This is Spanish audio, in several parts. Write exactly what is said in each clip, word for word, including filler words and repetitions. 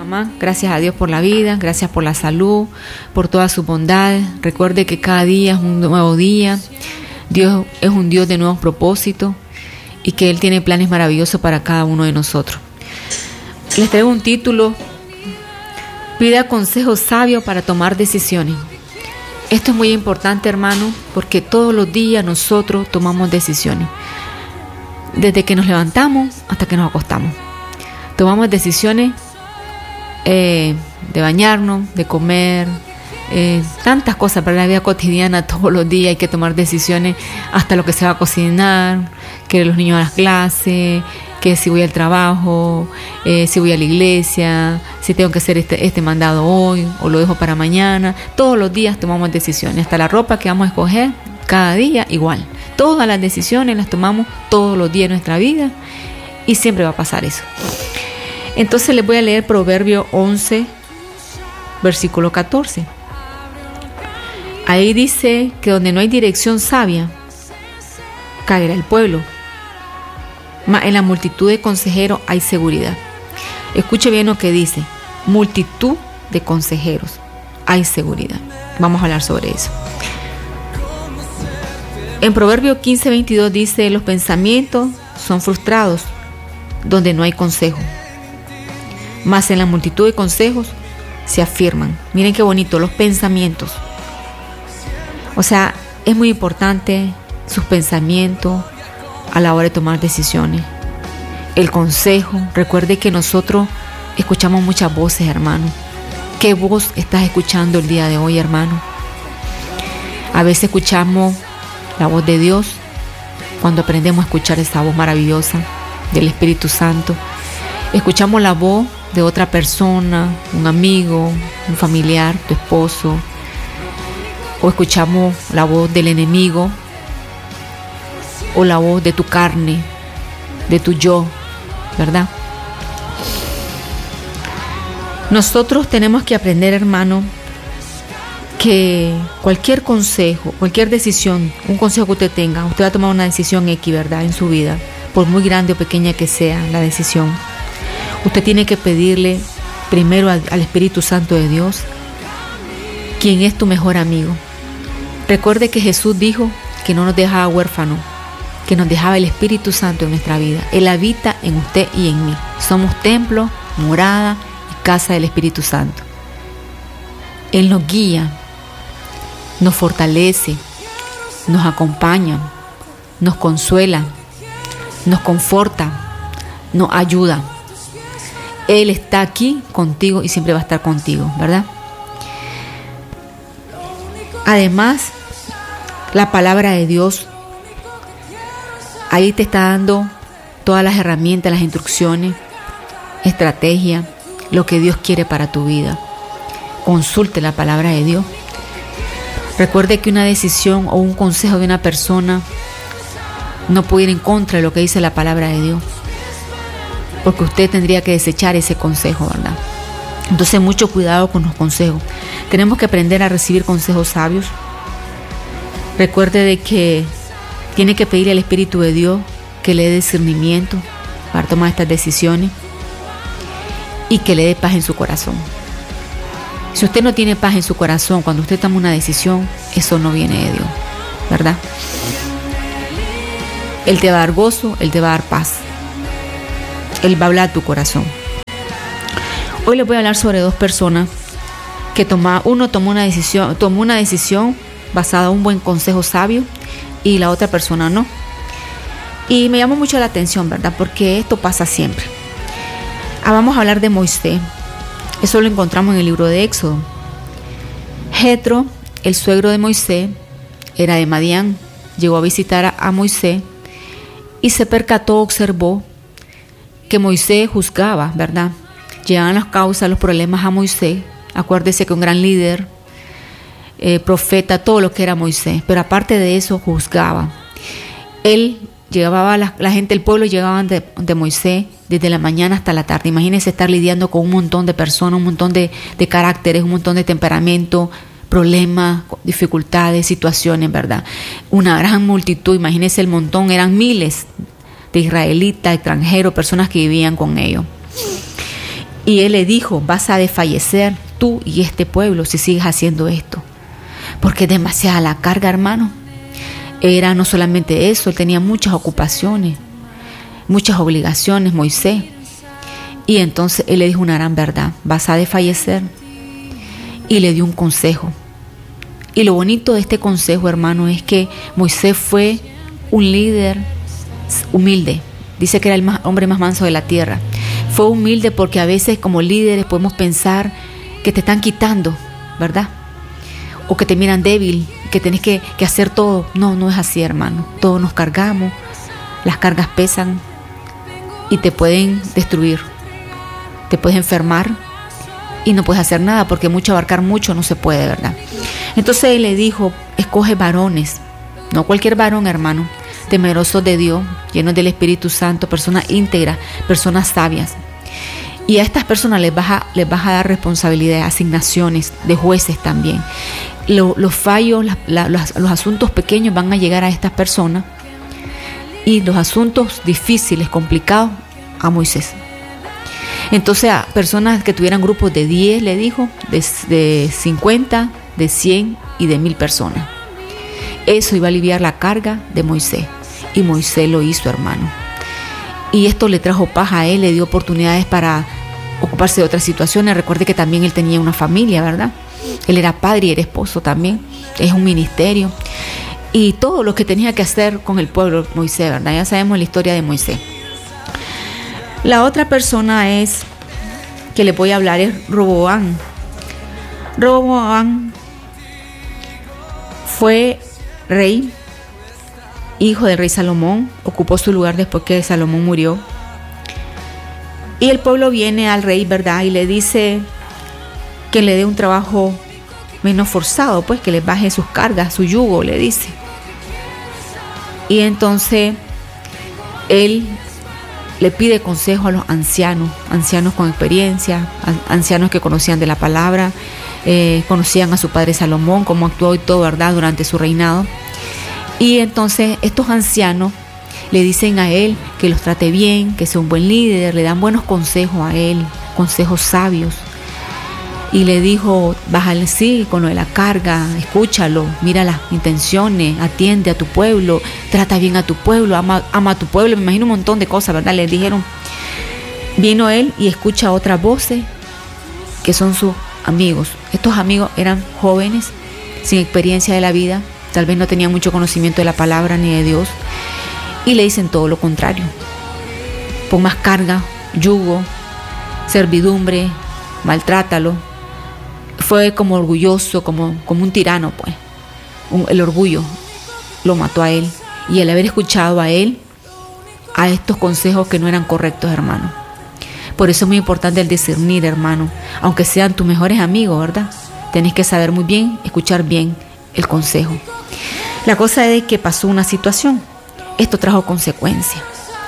mamá, gracias a Dios por la vida, gracias por la salud, por todas sus bondades. Recuerde que cada día es un nuevo día. Dios es un Dios de nuevos propósitos y que Él tiene planes maravillosos para cada uno de nosotros. Les traigo un título: Pida consejos sabios para tomar decisiones. Esto es muy importante, hermano, porque todos los días nosotros tomamos decisiones. Desde que nos levantamos hasta que nos acostamos. Tomamos decisiones eh, de bañarnos, de comer, eh, tantas cosas para la vida cotidiana. Todos los días hay que tomar decisiones, hasta lo que se va a cocinar, que los niños a las clases, que si voy al trabajo, eh, si voy a la iglesia, si tengo que hacer este, este mandado hoy o lo dejo para mañana. Todos los días tomamos decisiones, hasta la ropa que vamos a escoger, cada día igual. Todas las decisiones las tomamos todos los días de nuestra vida y siempre va a pasar eso. Entonces les voy a leer Proverbio once, versículo catorce. Ahí dice que donde no hay dirección sabia, caerá el pueblo. Mas en la multitud de consejeros hay seguridad. Escuche bien lo que dice: multitud de consejeros hay seguridad. Vamos a hablar sobre eso. En Proverbio quince, veintidós dice: los pensamientos son frustrados donde no hay consejo, mas en la multitud de consejos se afirman. Miren qué bonito, los pensamientos. O sea, es muy importante sus pensamientos a la hora de tomar decisiones. El consejo. Recuerde que nosotros escuchamos muchas voces, hermano. ¿Qué voz estás escuchando el día de hoy, hermano? A veces escuchamos la voz de Dios cuando aprendemos a escuchar esa voz maravillosa del Espíritu Santo. Escuchamos la voz de otra persona, un amigo, un familiar, tu esposo, o escuchamos la voz del enemigo, o la voz de tu carne, de tu yo, ¿verdad? Nosotros tenemos que aprender, hermano, que cualquier consejo, cualquier decisión, un consejo que usted tenga, usted va a tomar una decisión X, ¿verdad?, en su vida, por muy grande o pequeña que sea la decisión. Usted tiene que pedirle primero al, al Espíritu Santo de Dios, quien es tu mejor amigo. Recuerde que Jesús dijo que no nos dejaba huérfanos, que nos dejaba el Espíritu Santo en nuestra vida. Él habita en usted y en mí. Somos templo, morada y casa del Espíritu Santo. Él nos guía, nos fortalece, nos acompaña, nos consuela, nos conforta, nos ayuda. Él está aquí contigo y siempre va a estar contigo, ¿verdad? Además, la palabra de Dios ahí te está dando todas las herramientas, las instrucciones, estrategia, lo que Dios quiere para tu vida. Consulte la palabra de Dios. Recuerde que una decisión o un consejo de una persona no puede ir en contra de lo que dice la palabra de Dios, porque usted tendría que desechar ese consejo, ¿verdad? Entonces, mucho cuidado con los consejos. Tenemos que aprender a recibir consejos sabios. Recuerde de que tiene que pedir al Espíritu de Dios que le dé discernimiento para tomar estas decisiones y que le dé paz en su corazón. Si usted no tiene paz en su corazón cuando usted toma una decisión, eso no viene de Dios, ¿verdad? Él te va a dar gozo, Él te va a dar paz. Él va a hablar a tu corazón. Hoy les voy a hablar sobre dos personas que toma, uno tomó una decisión, tomó una decisión basada en un buen consejo sabio y la otra persona no. Y me llamó mucho la atención, ¿verdad? Porque esto pasa siempre. Ah, vamos a hablar de Moisés. Eso lo encontramos en el libro de Éxodo. Jetro, el suegro de Moisés, era de Madián. Llegó a visitar a, a Moisés y se percató, observó que Moisés juzgaba, ¿verdad? Llegaban las causas, los problemas a Moisés. Acuérdese que un gran líder, eh, profeta, todo lo que era Moisés. Pero aparte de eso, juzgaba. Él llevaba, la, la gente del pueblo llegaban de, de Moisés desde la mañana hasta la tarde. Imagínense estar lidiando con un montón de personas, un montón de, de caracteres, un montón de temperamento, problemas, dificultades, situaciones, ¿verdad? Una gran multitud, imagínense el montón, eran miles de israelitas, extranjeros, personas que vivían con ellos. Y él le dijo, vas a desfallecer tú y este pueblo si sigues haciendo esto. Porque es demasiada la carga, hermano. Era no solamente eso, él tenía muchas ocupaciones, muchas obligaciones, Moisés. Y entonces él le dijo una gran verdad, vas a desfallecer. Y le dio un consejo. Y lo bonito de este consejo, hermano, es que Moisés fue un líder humilde. Dice que era el más, hombre más manso de la tierra. Fue humilde porque a veces como líderes podemos pensar que te están quitando, ¿verdad? O que te miran débil, que tenés que, que hacer todo. No, no es así, hermano. Todos nos cargamos, las cargas pesan y te pueden destruir. Te puedes enfermar y no puedes hacer nada porque mucho abarcar mucho no se puede, ¿verdad? Entonces él le dijo, escoge varones, no cualquier varón, hermano, temerosos de Dios, llenos del Espíritu Santo, personas íntegras, personas sabias. Y a estas personas les vas a, les vas a dar responsabilidades, asignaciones de jueces también. Lo, los fallos, la, la, los, los asuntos pequeños van a llegar a estas personas y los asuntos difíciles, complicados, a Moisés. Entonces a personas que tuvieran grupos de diez, le dijo, de, de cincuenta, de cien y de mil personas. Eso iba a aliviar la carga de Moisés. Y Moisés lo hizo, hermano. Y esto le trajo paz a él, le dio oportunidades para ocuparse de otras situaciones. Recuerde que también él tenía una familia, ¿verdad? Él era padre y era esposo también. Es un ministerio. Y todo lo que tenía que hacer con el pueblo, Moisés, ¿verdad? Ya sabemos la historia de Moisés. La otra persona es, que le voy a hablar, es Roboam. Roboam fue rey, hijo del rey Salomón, ocupó su lugar después que Salomón murió. Y el pueblo viene al rey, ¿verdad? Y le dice que le dé un trabajo menos forzado, pues que le baje sus cargas, su yugo, le dice. Y entonces él le pide consejo a los ancianos, ancianos con experiencia, ancianos que conocían de la palabra, eh, conocían a su padre Salomón, cómo actuó y todo, ¿verdad?, durante su reinado. Y entonces estos ancianos le dicen a él que los trate bien, que sea un buen líder, le dan buenos consejos a él, consejos sabios. Y le dijo, bájale sí con lo de la carga, escúchalo, mira las intenciones, atiende a tu pueblo, trata bien a tu pueblo, ama, ama a tu pueblo. Me imagino un montón de cosas, ¿verdad? Le dijeron. Vino él y escucha otras voces que son sus amigos. Estos amigos eran jóvenes, sin experiencia de la vida, tal vez no tenían mucho conocimiento de la palabra ni de Dios. Y le dicen todo lo contrario. Pon más carga, yugo, servidumbre, maltrátalo. Fue como orgulloso, como, como un tirano, pues. Un, el orgullo lo mató a él. Y el haber escuchado a él, a estos consejos que no eran correctos, hermano. Por eso es muy importante el discernir, hermano. Aunque sean tus mejores amigos, ¿verdad? Tenés que saber muy bien, escuchar bien el consejo. La cosa es que pasó una situación. Esto trajo consecuencias.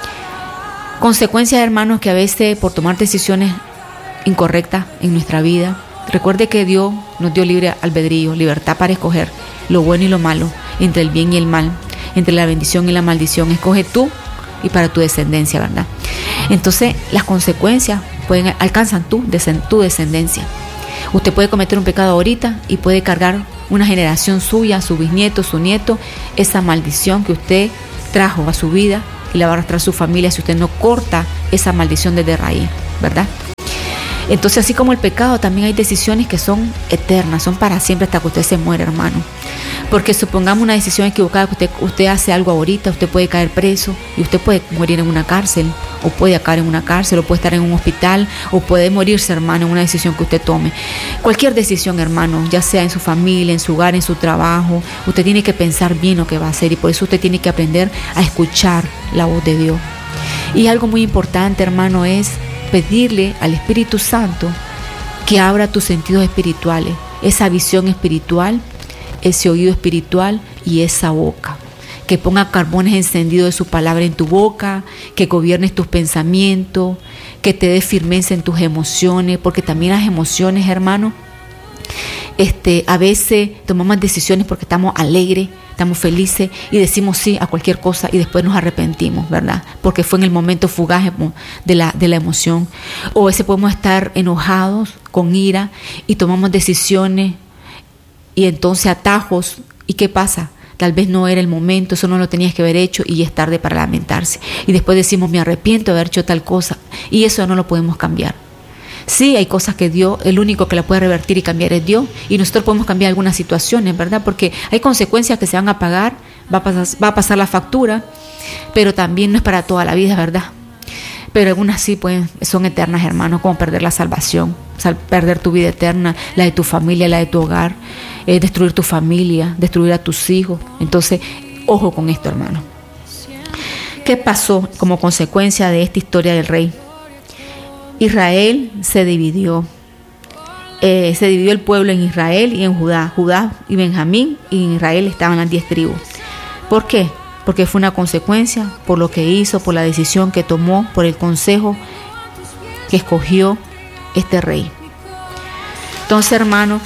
Consecuencias, hermanos, que a veces por tomar decisiones incorrectas en nuestra vida. Recuerde que Dios nos dio libre albedrío, libertad para escoger lo bueno y lo malo, entre el bien y el mal, entre la bendición y la maldición. Escoge tú y para tu descendencia, ¿verdad? Entonces, las consecuencias pueden alcanzan tu, tu descendencia. Usted puede cometer un pecado ahorita y puede cargar una generación suya, su bisnieto, su nieto, esa maldición que usted trajo a su vida y la va a arrastrar a su familia si usted no corta esa maldición desde raíz, ¿verdad? Entonces, así como el pecado, también hay decisiones que son eternas, son para siempre hasta que usted se muera, hermano. Porque supongamos una decisión equivocada, que usted, usted hace algo ahorita, usted puede caer preso y usted puede morir en una cárcel, o puede caer en una cárcel, o puede estar en un hospital, o puede morirse, hermano, en una decisión que usted tome. Cualquier decisión, hermano, ya sea en su familia, en su hogar, en su trabajo, usted tiene que pensar bien lo que va a hacer, y por eso usted tiene que aprender a escuchar la voz de Dios. Y algo muy importante, hermano, es pedirle al Espíritu Santo que abra tus sentidos espirituales, esa visión espiritual, ese oído espiritual y esa boca. Que ponga carbones encendidos de su palabra en tu boca, que gobiernes tus pensamientos, que te dé firmeza en tus emociones, porque también las emociones, hermano, Este, a veces tomamos decisiones porque estamos alegres, estamos felices y decimos sí a cualquier cosa y después nos arrepentimos, ¿verdad? Porque fue en el momento fugaz de la, de la emoción. O a veces podemos estar enojados, con ira, y tomamos decisiones y entonces atajos. ¿Y qué pasa? Tal vez no era el momento, eso no lo tenías que haber hecho y es tarde para lamentarse. Y después decimos, me arrepiento de haber hecho tal cosa, y eso no lo podemos cambiar. Sí, hay cosas que Dios, el único que la puede revertir y cambiar es Dios, y nosotros podemos cambiar algunas situaciones, ¿verdad? Porque hay consecuencias que se van a pagar, va a pasar, va a pasar la factura, pero también no es para toda la vida, ¿verdad? Pero algunas sí pueden, son eternas, hermanos, como perder la salvación, perder tu vida eterna, la de tu familia, la de tu hogar, eh, destruir tu familia, destruir a tus hijos. Entonces, ojo con esto, hermano. ¿Qué pasó como consecuencia de esta historia del rey? Israel se dividió. Eh, se dividió el pueblo en Israel y en Judá. Judá y Benjamín, y en Israel estaban las diez tribus. ¿Por qué? Porque fue una consecuencia por lo que hizo, por la decisión que tomó, por el consejo que escogió este rey. Entonces, hermano,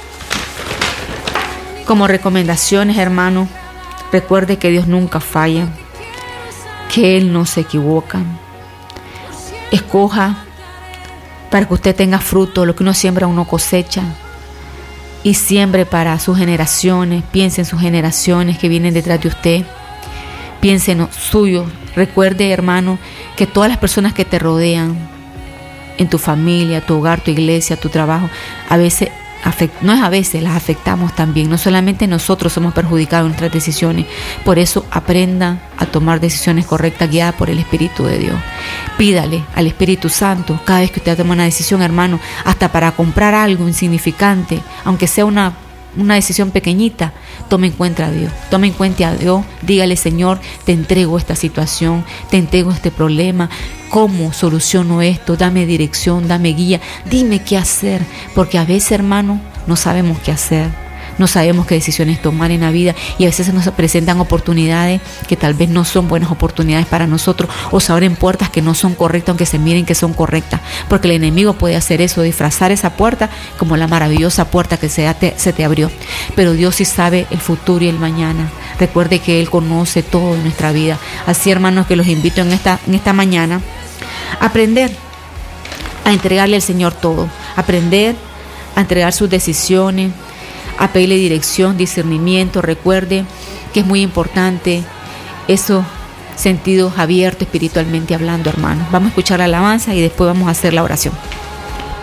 como recomendaciones, hermano, recuerde que Dios nunca falla, que Él no se equivoca. Escoja para que usted tenga fruto, lo que uno siembra uno cosecha, y siembre para sus generaciones. Piense en sus generaciones que vienen detrás de usted, piense en lo suyo. Recuerde, hermano, que todas las personas que te rodean, en tu familia, tu hogar, tu iglesia, tu trabajo, a veces, no es a veces, las afectamos también. No solamente nosotros somos perjudicados en nuestras decisiones. Por eso aprenda a tomar decisiones correctas, guiadas por el Espíritu de Dios. Pídale al Espíritu Santo cada vez que usted toma una decisión, hermano, hasta para comprar algo insignificante, aunque sea una, una decisión pequeñita, tome en cuenta a Dios, tome en cuenta a Dios, dígale, Señor, te entrego esta situación, te entrego este problema, ¿cómo soluciono esto? Dame dirección, dame guía, dime qué hacer, porque a veces, hermano, no sabemos qué hacer. No sabemos qué decisiones tomar en la vida, y a veces se nos presentan oportunidades que tal vez no son buenas oportunidades para nosotros, o se abren puertas que no son correctas aunque se miren que son correctas, porque el enemigo puede hacer eso, disfrazar esa puerta como la maravillosa puerta que se te, se te abrió. Pero Dios sí sabe el futuro y el mañana. Recuerde que Él conoce todo en nuestra vida. Así, hermanos, que los invito en esta, en esta mañana a aprender a entregarle al Señor todo, aprender a entregar sus decisiones, a pedirle dirección, discernimiento. Recuerde que es muy importante esos sentidos abiertos espiritualmente hablando, hermanos. Vamos a escuchar la alabanza y después vamos a hacer la oración.